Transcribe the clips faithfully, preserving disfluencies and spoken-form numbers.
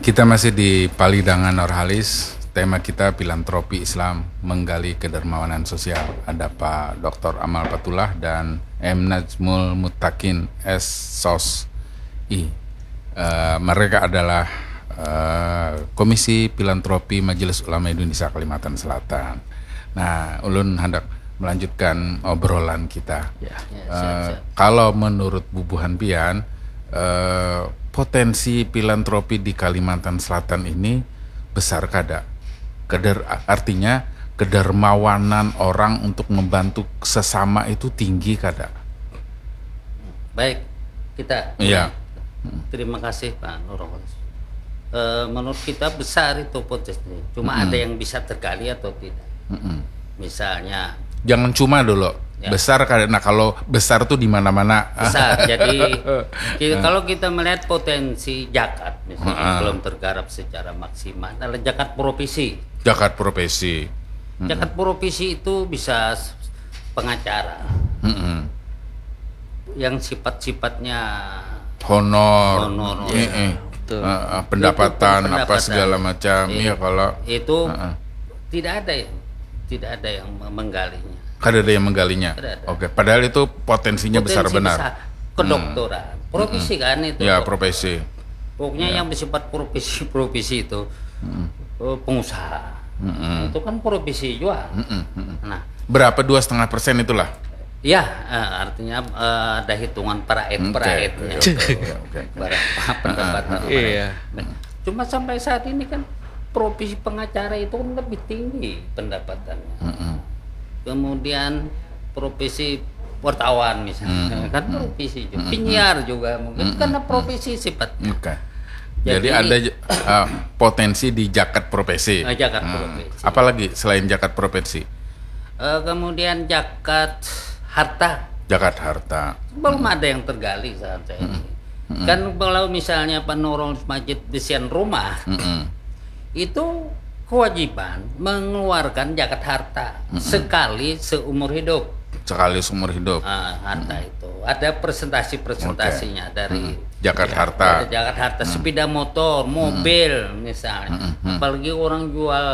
Kita masih di Palidangan Nurhalis. Tema kita filantropi Islam menggali kedermawanan sosial. Ada Pak Doktor Amal Fatullah dan M Najmul Muttaqin S Sos I. Uh, mereka adalah uh, Komisi Filantropi Majelis Ulama Indonesia Kalimantan Selatan. Nah, ulun hendak melanjutkan obrolan kita. Ya, ya, siap, uh, siap. Kalau menurut Bubuhan Pian, uh, potensi filantropi di Kalimantan Selatan ini besar kada? Keder, artinya kedermawanan orang untuk membantu sesama itu tinggi kada? Baik, kita. Iya. Terima kasih Pak Nurul. E, menurut kita besar itu potensi. Cuma mm-hmm. ada yang bisa tergali atau tidak. Mm-hmm. Misalnya. Jangan cuma dulu. Ya. Besar karena kalau besar tuh di mana-mana. Besar. Jadi kita, kalau kita melihat potensi zakat misalnya uh-huh. belum tergarap secara maksimal adalah zakat profesi. Zakat profesi. Uh-huh. Zakat profesi itu bisa pengacara. Uh-huh. Yang sifat-sifatnya honor, honor eh, eh. Uh, uh, pendapatan, pendapatan apa segala macam. Iya kalau itu uh-uh. tidak ada yang tidak ada yang menggalinya. Kada ada yang menggalinya. Oke, padahal itu potensinya Potensi besar benar. Besar. Kedokteran, hmm. profesi hmm. kan itu. Ya, profesi. Pokoknya ya. Yang bersifat profesi-profesi itu hmm. pengusaha. Hmm. Itu kan profesi juga. Hmm. Hmm. Nah, berapa dua setengah persen itulah? Ya, uh, artinya uh, ada hitungan peraet-peraetnya. Okay. Okay. Okay. Berapa pendapatan uh, uh, iya. Nah, cuma sampai saat ini kan profesi pengacara itu kan lebih tinggi pendapatannya. Hmm. Kemudian profesi wartawan misalnya, hmm, kan profesi juga, hmm, penyiar juga mungkin hmm, karena profesi sifatnya. Okay. Jadi, Jadi ada uh, potensi di zakat profesi. Uh, zakat hmm. profesi. Apalagi selain zakat profesi? Uh, kemudian zakat harta. Zakat harta. Belum hmm. ada yang tergali saat saya ini. Hmm. Kan kalau misalnya Pak Nurul Majid desain rumah, hmm. itu kewajiban mengeluarkan zakat harta mm-hmm. sekali seumur hidup. Sekali seumur hidup. Ah, harta mm-hmm. itu ada presentasi-presentasinya okay. dari mm-hmm. zakat harta. Zakat harta mm-hmm. sepeda motor, mobil mm-hmm. misalnya. Mm-hmm. Apalagi orang jual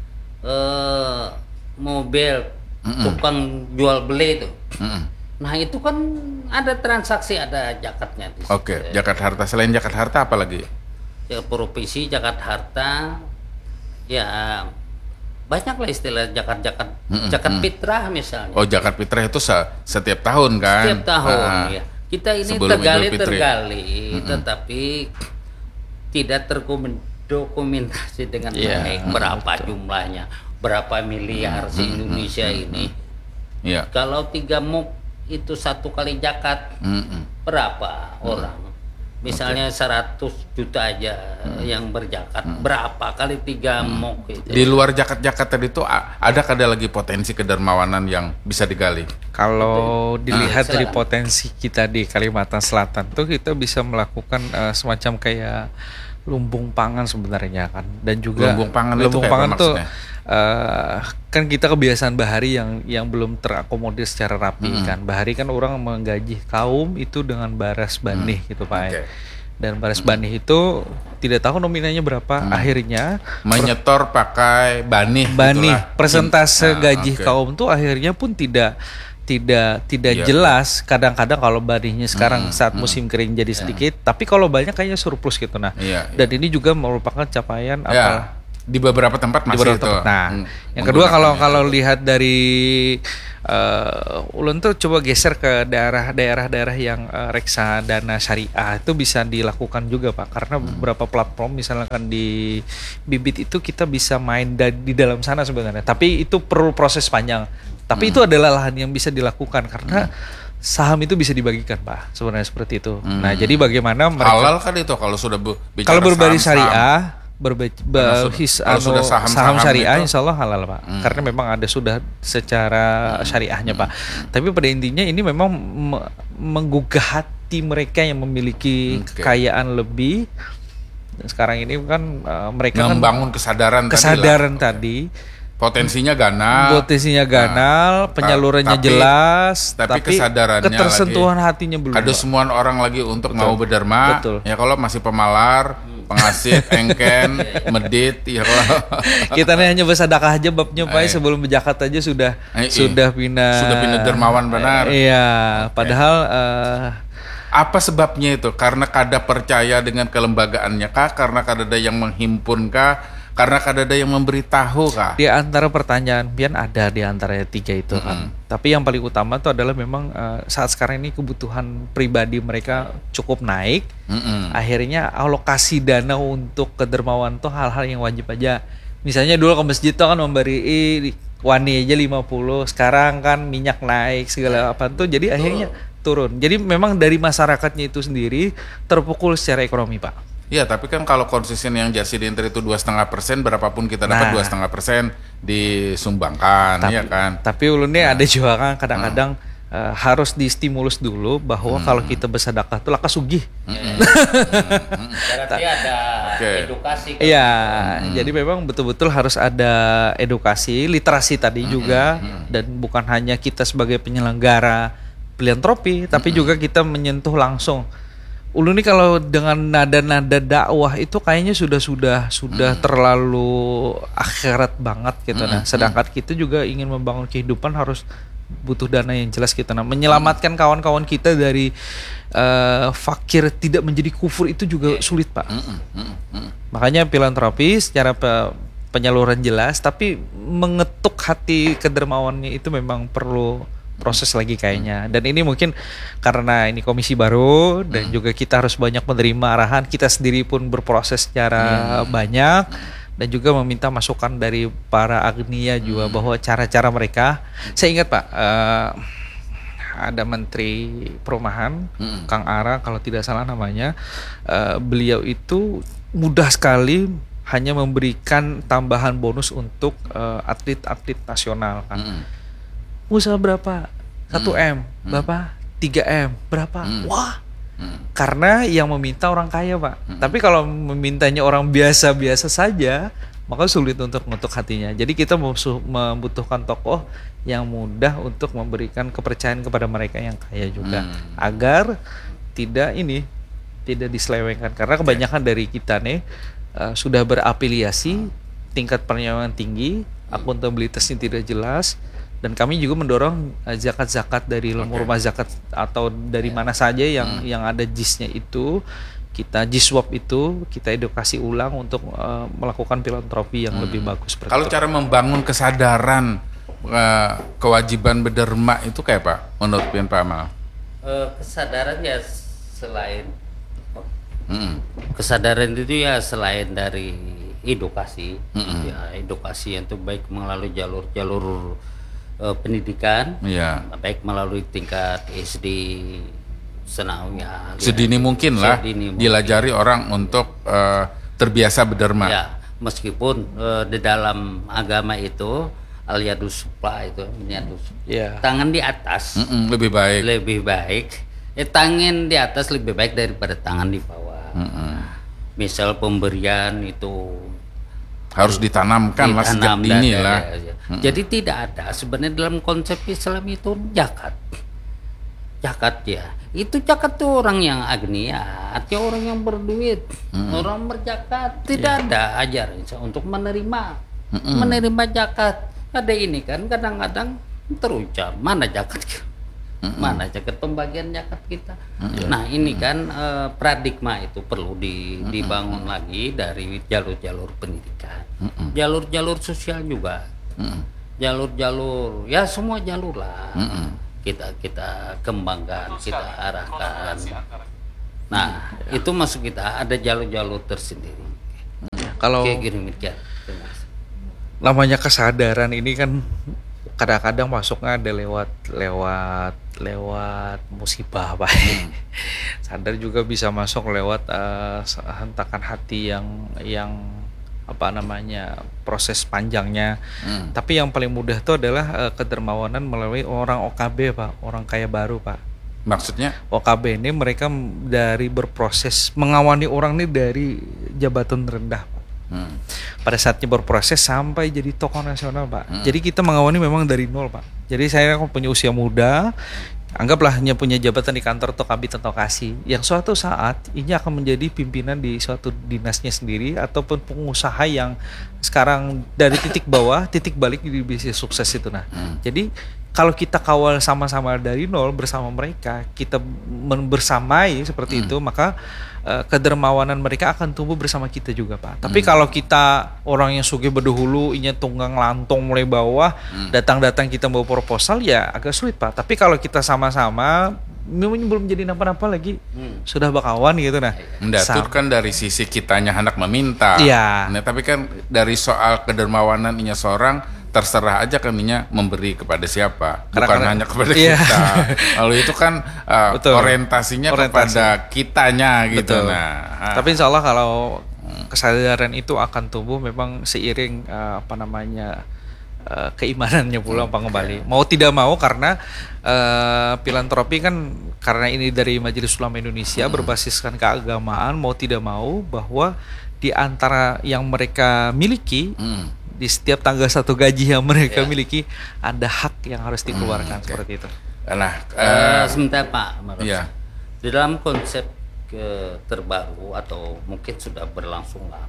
uh, mobil, mm-hmm. tukang jual beli itu. Mm-hmm. Nah itu kan ada transaksi, ada zakatnya. Oke, okay. zakat harta. Selain zakat harta apa lagi? Zakat profesi, zakat harta. Ya banyak lah istilah zakat-zakat, mm-mm, zakat fitrah misalnya. Oh, zakat fitrah itu se- setiap tahun kan? Setiap tahun ah, ya. Kita ini tergali-tergali, tetapi tidak terdokumentasi dengan yeah. baik berapa mm-hmm. jumlahnya, berapa miliar mm-hmm. si Indonesia mm-hmm. ini. Yeah. Kalau tiga muk itu satu kali zakat, mm-hmm. berapa mm-hmm. orang? Misalnya okay. seratus juta aja hmm. yang berzakat, hmm. berapa kali tiga hmm. mok itu? Di luar zakat-zakat tadi itu ada kada lagi potensi kedermawanan yang bisa digali? Kalau Betul. dilihat nah, dari potensi kita di Kalimantan Selatan tuh kita bisa melakukan uh, semacam kayak lumbung pangan sebenarnya kan, dan juga lumbung pangan lumbung itu pangan apa tuh uh, kan kita kebiasaan bahari yang yang belum terakomodir secara rapi hmm. kan. Bahari kan orang menggaji kaum itu dengan baras banih hmm. gitu Pak. Okay. Dan baras hmm. banih itu tidak tahu nominalnya berapa, hmm. akhirnya menyetor pakai banih banih itulah. Persentase ah, gaji okay. kaum tuh akhirnya pun tidak tidak tidak yeah. jelas. Kadang-kadang kalau banihnya sekarang hmm, saat musim kering jadi sedikit, yeah. tapi kalau banyak kayaknya surplus gitu. Nah, yeah, dan yeah. ini juga merupakan capaian yeah. apa di beberapa tempat masih beberapa itu. Tempat. Nah, hmm, yang kedua kalau kalau lihat dari uh, ulun tuh coba geser ke daerah-daerah-daerah yang uh, reksadana syariah itu bisa dilakukan juga Pak, karena hmm. beberapa platform misalkan di Bibit itu kita bisa main da- di dalam sana sebenarnya, tapi itu perlu proses panjang. Tapi hmm. itu adalah lahan yang bisa dilakukan karena hmm. saham itu bisa dibagikan Pak, sebenarnya seperti itu. Hmm. Nah, jadi bagaimana mereka halal kan itu kalau sudah bu- bicara kalau berbasis syariah Berbe- be- his, anu, saham, saham syariah itu, insya Allah halal Pak, hmm. karena memang ada sudah secara hmm. syariahnya Pak. Hmm. Tapi pada intinya ini memang me- menggugah hati mereka yang memiliki okay. kekayaan lebih. Dan sekarang ini kan uh, mereka membangun kan kesadaran kesadaran tadi, tadi Potensinya ganal. Potensinya ganal, nah, penyalurannya tapi, jelas, tapi, tapi kesadarannya ketersentuhan lagi, hatinya belum. Ada semua orang lagi untuk Betul. mau berderma. Betul. Ya kalau masih pemalar, pengasih, engken, medit, ya kalau kita nih hanya bersedekah aja babnya Pak, sebelum berzakat aja sudah eh, sudah pindah sudah pindah dermawan benar. Iya, okay. Padahal uh, apa sebabnya itu? Karena kada percaya dengan kelembagaannya kah? Karena kada ada yang menghimpun kah? Karena kada ada yang memberitahu kah? Di antara pertanyaan pian ada di antara tiga itu kan. Mm-hmm. Tapi yang paling utama itu adalah memang uh, saat sekarang ini kebutuhan pribadi mereka cukup naik. Mm-hmm. Akhirnya alokasi dana untuk kedermawan itu hal-hal yang wajib aja. Misalnya dulu ke masjid tuh kan memberi wani aja lima puluh, sekarang kan minyak naik segala apa tuh, jadi akhirnya turun. Jadi memang dari masyarakatnya itu sendiri terpukul secara ekonomi Pak. Iya, tapi kan kalau konsisten yang J A S I Dinter itu dua setengah persen, berapapun kita dapat dua setengah persen disumbangkan, tapi, ya kan. Tapi ulunnya nah. ada juga kan kadang-kadang hmm. uh, harus distimulus dulu bahwa hmm. kalau kita bersedekah itu laka sugih. Hmm. Berarti ada okay. edukasi. Iya, hmm. jadi memang betul-betul harus ada edukasi, literasi tadi hmm. juga, hmm. dan bukan hanya kita sebagai penyelenggara filantropi, tapi hmm. juga kita menyentuh langsung. Ulu nih kalau dengan nada-nada dakwah itu kayaknya sudah sudah sudah mm. terlalu akhirat banget gitu. Mm. Nah, sedangkan kita juga ingin membangun kehidupan harus butuh dana yang jelas kita. Nah, menyelamatkan kawan-kawan kita dari uh, fakir tidak menjadi kufur itu juga sulit Pak. Mm. Mm. Mm. Makanya filantropi secara pe- penyaluran jelas, tapi mengetuk hati kedermawannya itu memang perlu proses lagi kayaknya. Dan ini mungkin karena ini komisi baru dan hmm. juga kita harus banyak menerima arahan, kita sendiri pun berproses secara hmm. banyak dan juga meminta masukan dari para agnia juga hmm. bahwa cara-cara mereka. Saya ingat Pak, uh, ada Menteri Perumahan hmm. Kang Ara kalau tidak salah namanya, uh, beliau itu mudah sekali hanya memberikan tambahan bonus untuk uh, atlet-atlet nasional kan. Hmm. Usaha berapa? satu M, hmm. berapa? tiga M, berapa? Hmm. Wah, hmm. karena yang meminta orang kaya Pak. Hmm. Tapi kalau memintanya orang biasa-biasa saja, maka sulit untuk mengetuk hatinya. Jadi kita membutuhkan tokoh yang mudah untuk memberikan kepercayaan kepada mereka yang kaya juga, hmm. agar tidak ini tidak diselewengkan. Karena kebanyakan dari kita nih uh, sudah berafiliasi, tingkat penerimaan tinggi, akuntabilitasnya tidak jelas. Dan kami juga mendorong uh, zakat-zakat dari okay. rumah zakat atau dari yeah. mana saja yang hmm. yang ada jisnya itu, kita jiswap itu kita edukasi ulang untuk uh, melakukan filantropi yang hmm. lebih bagus. Kalau cara membangun kesadaran uh, kewajiban berderma itu kayak Pak menurut Pian Pak Amal? Uh, kesadaran ya selain hmm. kesadaran itu ya selain dari edukasi, hmm. ya edukasi yang itu baik melalui jalur-jalur Uh, pendidikan, yeah. baik melalui tingkat S D, senawiyah, sedini ya, mungkin lah, sedini dilajari mungkin. Orang untuk uh, terbiasa berderma. Ya, meskipun uh, di dalam agama itu al-yadus sufla itu, yeah. tangan di atas Mm-mm, lebih baik, lebih baik. Eh, tangan di atas lebih baik daripada tangan di bawah. Mm-mm. Misal pemberian itu harus ditanamkan lah sejak dini lah. Ya, ya. Hmm. Jadi tidak ada sebenarnya dalam konsep Islam itu zakat. Zakat ya. Itu zakat tuh orang yang agnia, artinya orang yang berduit, hmm. orang berzakat. Tidak yeah. ada ajaran untuk menerima hmm. menerima zakat. Ada ini kan kadang-kadang terucap mana zakat? Hmm. Mana zakat pembagian zakat kita? Hmm. Nah, ini kan eh, paradigma itu perlu di, dibangun hmm. lagi dari jalur-jalur pendidikan. Hmm. Jalur-jalur sosial juga. Mm-mm. Jalur-jalur ya semua jalur lah Mm-mm. kita kita kembangkan, kita arahkan. Nah ya. Itu masuk kita ada jalur-jalur tersendiri. Kalau namanya kesadaran ini kan kadang-kadang masuknya ada lewat lewat lewat musibah Pak. Hmm. Sadar juga bisa masuk lewat uh, hentakan hati yang yang apa namanya proses panjangnya. Hmm. Tapi yang paling mudah itu adalah uh, kedermawanan melalui orang O K B Pak, orang kaya baru Pak. Maksudnya O K B ini mereka dari berproses mengawani orang ini dari jabatan rendah Pak. Hmm. pada saatnya berproses sampai jadi tokoh nasional, Pak. Hmm. Jadi kita mengawali memang dari nol, Pak. Jadi saya punya usia muda, anggaplah hanya punya jabatan di kantor atau kabit atau kasih, yang suatu saat ini akan menjadi pimpinan di suatu dinasnya sendiri ataupun pengusaha yang sekarang dari titik bawah, titik balik di bisnis sukses itu. Nah, hmm. jadi kalau kita kawal sama-sama dari nol bersama mereka, kita bersamai seperti hmm. itu, maka uh, kedermawanan mereka akan tumbuh bersama kita juga, Pak. Tapi hmm. kalau kita orang yang sugih berdahulu, inya tunggang lantong mulai bawah, hmm. datang-datang kita bawa proposal, ya agak sulit, Pak. Tapi kalau kita sama-sama, memang belum jadi apa-apa lagi, hmm. sudah bakawan gitu, nah. Mendatur kan dari sisi kitanya hendak meminta. Iya. Nah, tapi kan dari soal kedermawanan inya seorang, terserah aja kaminya memberi kepada siapa, karena, bukan karena, hanya kepada iya. kita. Lalu itu kan uh, orientasinya Orientasi. kepada kitanya gitu. Betul. Nah, tapi insya Allah kalau kesadaran itu akan tumbuh memang seiring uh, apa namanya uh, keimanannya pula hmm. kembali. Mau tidak mau karena uh, filantropi kan karena ini dari Majelis Ulama Indonesia hmm. berbasiskan keagamaan, mau tidak mau bahwa di antara yang mereka miliki hmm. di setiap tanggal satu gaji yang mereka yeah. miliki ada hak yang harus dikeluarkan hmm, okay. seperti itu. Nah, uh, uh, sebentar Pak, yeah. di dalam konsep ke terbaru atau mungkin sudah berlangsung lama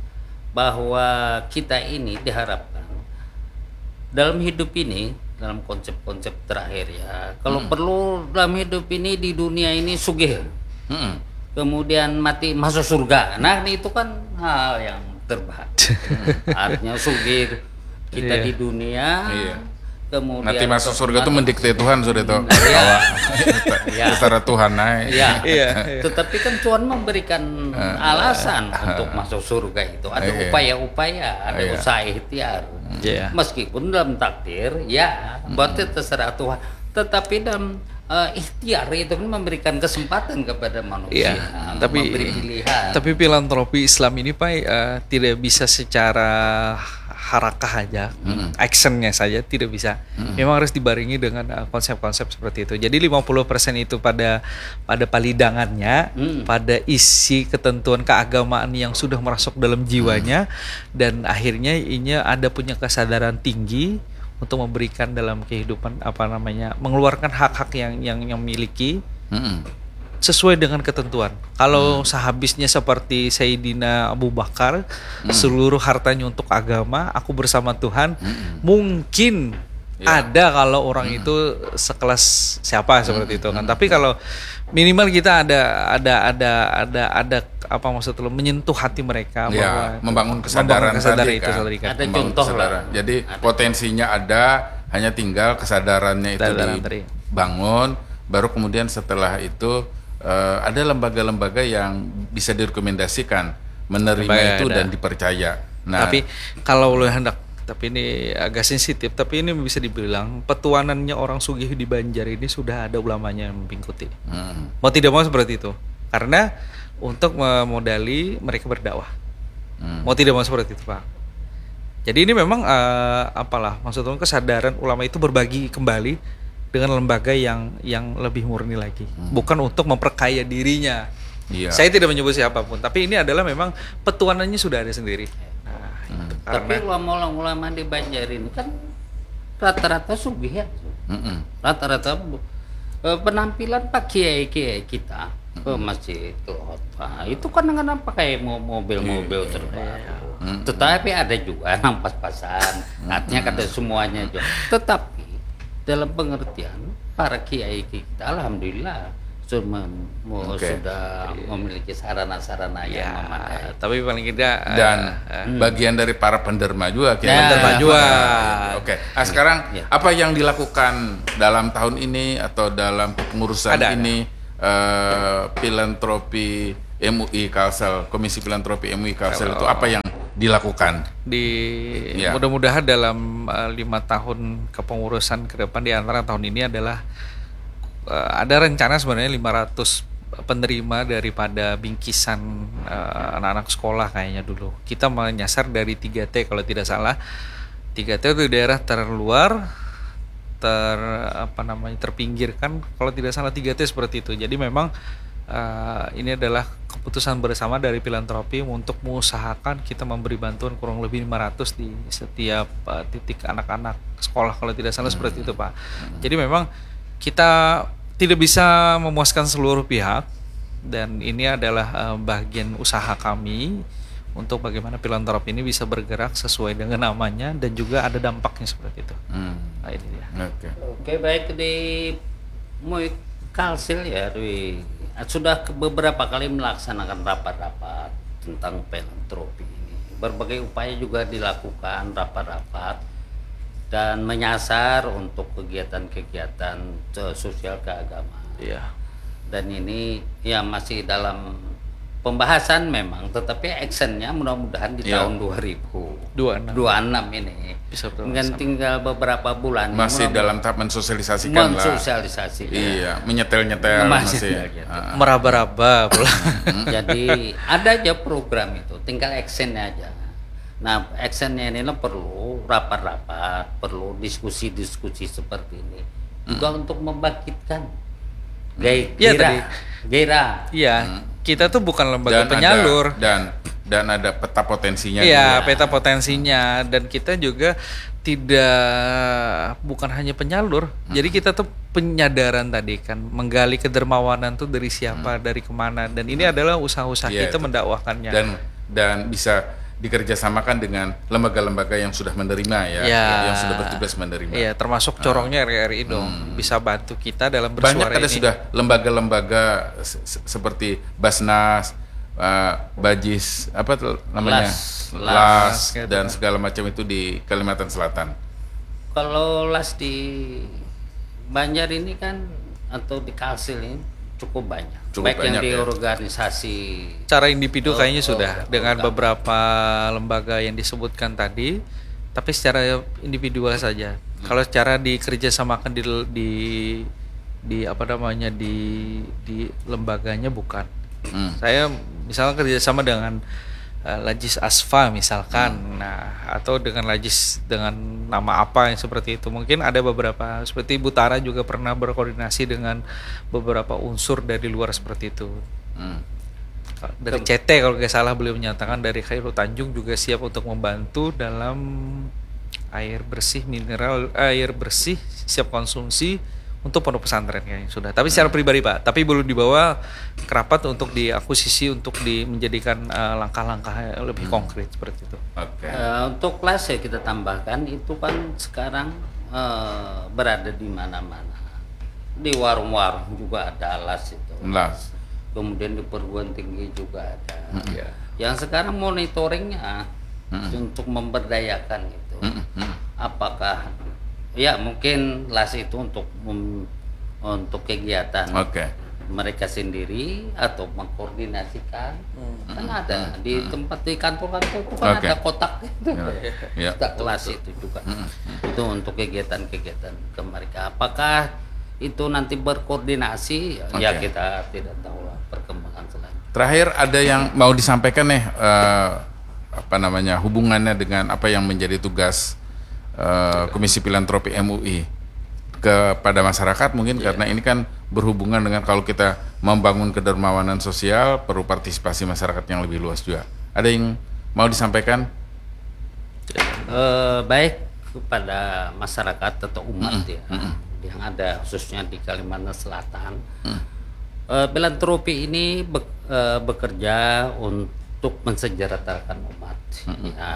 bahwa kita ini diharapkan dalam hidup ini, dalam konsep-konsep terakhir ya, kalau hmm. perlu dalam hidup ini di dunia ini sugih, hmm. kemudian mati masuk surga. Nah itu kan hal yang terbaik. Artinya sugih kita yeah. di dunia, yeah. kemudian nanti masuk surga itu mendikte Tuhan sudah itu. Ya. Secara Tuhan naik. Ya. Ya. Tetapi kan Tuhan memberikan alasan uh, untuk masuk surga itu. Ada uh, upaya-upaya, ada uh, usaha ikhtiar. Yeah. Meskipun dalam takdir, ya, berarti terserah Tuhan. Tetapi dalam Uh, ikhtiar itu kan memberikan kesempatan kepada manusia, ya, tapi memberi pilihan. Tapi filantropi Islam ini Pak uh, tidak bisa secara harakah aja, hmm. actionnya saja tidak bisa. Hmm. Memang harus dibarengi dengan uh, konsep-konsep seperti itu. Jadi lima puluh persen itu pada pada palidangannya, hmm. pada isi ketentuan keagamaan yang sudah merasuk dalam jiwanya, hmm. dan akhirnya ini ada punya kesadaran tinggi untuk memberikan dalam kehidupan apa namanya mengeluarkan hak-hak yang yang yang miliki mm-hmm. sesuai dengan ketentuan. Kalau mm. sehabisnya seperti Sayyidina Abu Bakar mm. seluruh hartanya untuk agama, aku bersama Tuhan, mm-hmm. mungkin yeah. ada kalau orang mm. itu sekelas siapa mm-hmm. seperti itu kan. Mm-hmm. Tapi kalau minimal kita ada ada ada ada ada apa maksud lo menyentuh hati mereka ya, bahwa membangun kesadaran, membangun kesadaran tadi itu kan. Kan. Ada contoh lah. Jadi ada. Potensinya ada, hanya tinggal kesadarannya itu dibangun. Baru kemudian setelah itu uh, ada lembaga-lembaga yang bisa direkomendasikan menerima Lembaga itu ada. Dan dipercaya. Nah, tapi kalau lo hendak, tapi ini agak sensitif, tapi ini bisa dibilang petuanannya orang sugih di Banjar ini sudah ada ulamanya yang mengikuti. Hmm. Mau tidak mau seperti itu, karena untuk memodali mereka berdakwah. Hmm. Mau tidak mau seperti itu Pak. Jadi ini memang uh, apalah maksudnya kesadaran ulama itu berbagi kembali dengan lembaga yang yang lebih murni lagi, hmm. bukan untuk memperkaya dirinya. Iya. Saya tidak menyebut siapapun, tapi ini adalah memang petuanannya sudah ada sendiri. Nah, hmm. itu. Tapi ulama-ulama di Banjar ini kan rata-rata sugih ya, hmm. rata-rata uh, penampilan Pak Kiai-Kiai kita ke masjid itu, nah, itu kan dengan pakai mobil-mobil terbaru. Hmm. Tetapi ada juga yang pas-pasan, artinya kata semuanya juga. Tetapi dalam pengertian para kiai kita, alhamdulillah sudah, okay. sudah memiliki sarana-sarana ya, yang memadai. Tapi paling tidak dan uh, bagian dari para penderma juga, kiai ya, penderma juga. Oke. Okay. Nah, sekarang ya. Apa yang dilakukan dalam tahun ini atau dalam pengurusan ada, ini? Ada. Uh, filantropi M U I Kalsel, Komisi Filantropi M U I Kalsel itu apa yang dilakukan? Di ya. Mudah-mudahan dalam uh, lima tahun kepengurusan ke depan di antara tahun ini adalah uh, ada rencana sebenarnya lima ratus penerima daripada bingkisan uh, anak-anak sekolah kayaknya dulu. Kita menyasar dari tiga T kalau tidak salah. tiga T itu daerah terluar, ter apa namanya terpinggirkan, kalau tidak salah tiga T seperti itu. Jadi memang uh, ini adalah keputusan bersama dari Filantropi untuk mengusahakan kita memberi bantuan kurang lebih lima ratus di setiap uh, titik anak-anak sekolah kalau tidak salah hmm. seperti itu Pak. Hmm. Jadi memang kita tidak bisa memuaskan seluruh pihak dan ini adalah uh, bagian usaha kami untuk bagaimana Filantropi ini bisa bergerak sesuai dengan namanya dan juga ada dampaknya seperti itu. Hmm. Nah, ini dia. Oke, Oke baik di Mui Kalsil ya, Dwi. Sudah beberapa kali melaksanakan rapat-rapat tentang filantropi ini. Berbagai upaya juga dilakukan rapat-rapat dan menyasar untuk kegiatan-kegiatan sosial keagamaan. Iya. Dan ini ya masih dalam pembahasan memang, tetapi actionnya mudah-mudahan di ya. tahun dua ribu dua puluh enam ini bisa dengan tinggal beberapa bulan masih dalam tahap mensosialisasikan lah. Mensosialisasikan. Iya, menyetel-nyetel masih, masih uh. meraba-raba pula. Jadi ada aja program itu, tinggal actionnya aja. Nah, actionnya ini perlu rapat-rapat, perlu diskusi-diskusi seperti ini juga hmm. untuk membangkitkan gairah. Ya, gairah. Iya. Hmm. Kita tuh bukan lembaga dan penyalur ada, dan dan ada peta potensinya. Iya, peta potensinya dan kita juga tidak bukan hanya penyalur. Hmm. Jadi kita tuh penyadaran tadi kan, menggali kedermawanan tuh dari siapa, hmm. dari kemana dan ini hmm. adalah usaha-usaha yeah, kita itu. mendakwahkannya. Dan dan bisa dikerjasamakan dengan lembaga-lembaga yang sudah menerima ya, ya, yang sudah bertugas menerima. Iya, termasuk corongnya R R I dong, hmm. bisa bantu kita dalam bersuara. Banyak ada ini. sudah lembaga-lembaga se- seperti Basnas, uh, Bajis, apa tuh namanya, Las, Las, Las gitu dan segala macam itu di Kalimantan Selatan. Kalau Las di Banjar ini kan atau di Kalsil ini cukup banyak, cukup baik banyak yang di ya. organisasi. Cara individu oh, kayaknya oh, sudah oh, dengan oh, beberapa lembaga yang disebutkan tadi, tapi secara individual saja. Hmm. Kalau secara dikerjasamakan di di di apa namanya di di lembaganya bukan. Hmm. Saya misalnya kerjasama dengan uh, Lajis Asfa misalkan, hmm. nah atau dengan Lajis dengan nama apa yang seperti itu. Mungkin ada beberapa seperti Ibu Tara juga pernah berkoordinasi dengan beberapa unsur dari luar seperti itu. Hmm. Dari C T kalau nggak salah beliau menyatakan dari Khairul Tanjung juga siap untuk membantu dalam air bersih mineral, air bersih siap konsumsi untuk pondok pesantren kayaknya sudah. Tapi secara pribadi Pak, tapi belum dibawa ke rapat untuk diakuisisi untuk di, menjadikan uh, langkah-langkah lebih hmm. konkret seperti itu. Okay. Uh, untuk kelas ya kita tambahkan itu kan sekarang uh, berada di mana-mana. Di warung-warung juga ada las itu. Las. Kemudian di perguruan tinggi juga ada. Hmm. Yeah. Yang sekarang monitoringnya hmm. untuk memberdayakan itu. Hmm. Hmm. Apakah ya mungkin las itu untuk um, untuk kegiatan okay. mereka sendiri atau mengkoordinasikan hmm. kan ada hmm. di tempat di kantor-kantor itu kan okay. ada kotak itu ya. Kotak ya. Kelas itu juga hmm. itu untuk kegiatan-kegiatan ke mereka. Apakah itu nanti berkoordinasi okay. ya kita tidak tahu lah perkembangan selanjutnya. Terakhir ada yang mau disampaikan nih uh, apa namanya hubungannya dengan apa yang menjadi tugas Uh, Komisi Filantropi M U I kepada masyarakat mungkin yeah. karena ini kan berhubungan dengan kalau kita membangun kedermawanan sosial perlu partisipasi masyarakat yang lebih luas juga. Ada yang mau disampaikan? Uh, baik kepada masyarakat atau umat mm-hmm. ya mm-hmm. yang ada khususnya di Kalimantan Selatan. Mm. Uh, Filantropi ini be- uh, bekerja untuk mensejahterakan umat. Mm-hmm. Ya.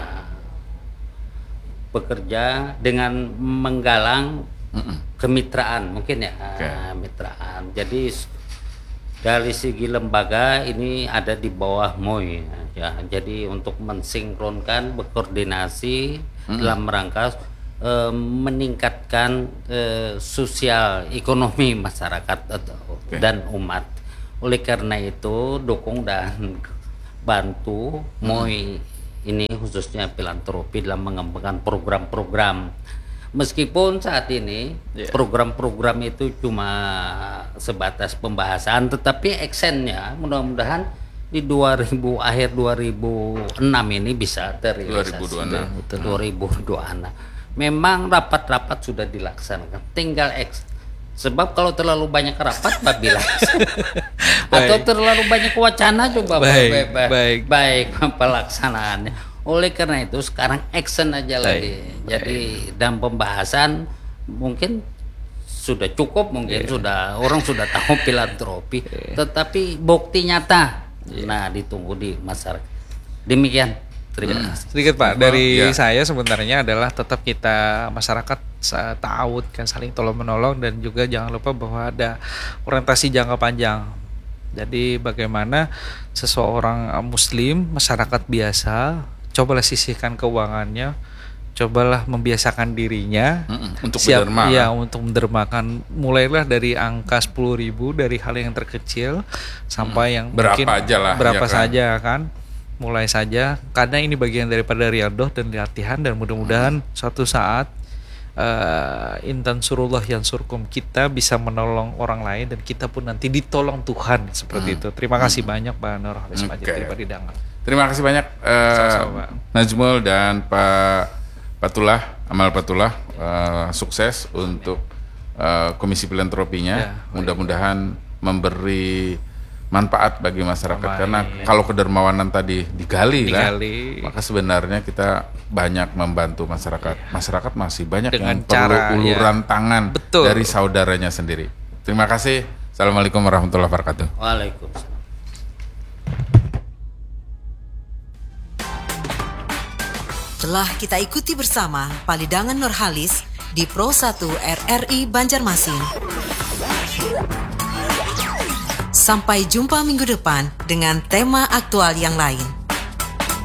Bekerja dengan menggalang Mm-mm. kemitraan mungkin ya okay. kemitraan. Jadi dari segi lembaga ini ada di bawah M O I ya. Jadi untuk mensinkronkan berkoordinasi Mm-mm. dalam rangka eh, meningkatkan eh, sosial ekonomi masyarakat okay. dan umat. Oleh karena itu dukung dan bantu M O I Mm-mm. ini khususnya filantropi dalam mengembangkan program-program. Meskipun saat ini yeah. program-program itu cuma sebatas pembahasan, tetapi actionnya mudah-mudahan di dua ribu akhir dua ribu enam ini bisa terrealisasi. dua ribu dua puluh enam Memang rapat-rapat sudah dilaksanakan, tinggal action. Sebab kalau terlalu banyak rapat, apabila atau terlalu banyak wacana coba baik, baik, baik, baik. baik pelaksanaannya. Oleh karena itu sekarang action aja baik, lagi. Jadi baik. dalam pembahasan mungkin sudah cukup, mungkin yeah. sudah orang sudah tahu filantropi, yeah. tetapi bukti nyata, yeah. nah ditunggu di masyarakat. Demikian. Terima kasih. Sedikit Pak, dari ya. saya sebenarnya adalah tetap kita masyarakat ta'awud kan, saling tolong menolong, dan juga jangan lupa bahwa ada orientasi jangka panjang. Jadi bagaimana seseorang muslim, masyarakat biasa, cobalah sisihkan keuangannya, cobalah membiasakan dirinya Mm-mm, untuk siap, menderma. ya, untuk mendermakan. Mulailah dari angka sepuluh ribu, dari hal yang terkecil sampai yang berapa mungkin aja lah, berapa ya kan? saja kan. Mulai saja, karena ini bagian daripada riyadhah dan latihan, dan mudah-mudahan suatu saat uh, intan surullah yang surkum, kita bisa menolong orang lain dan kita pun nanti ditolong Tuhan seperti hmm. itu. Terima kasih hmm. banyak Pak Nurhalis Majid okay. Pribadi Dangan. Terima kasih banyak uh, Najmul dan Pak Patullah, Amal Patullah, uh, sukses untuk uh, Komisi Filantropinya. Ya, mudah-mudahan memberi manfaat bagi masyarakat. Baik. Karena kalau kedermawanan tadi digali, digali. lah, maka sebenarnya kita banyak membantu masyarakat. Iya. Masyarakat masih banyak dengan yang cara, perlu uluran ya. tangan Betul. dari saudaranya sendiri. Terima kasih. Assalamualaikum warahmatullahi wabarakatuh. Waalaikumsalam. Telah kita ikuti bersama Palidangan Nurhalis di Pro satu R R I Banjarmasin. Sampai jumpa minggu depan dengan tema aktual yang lain.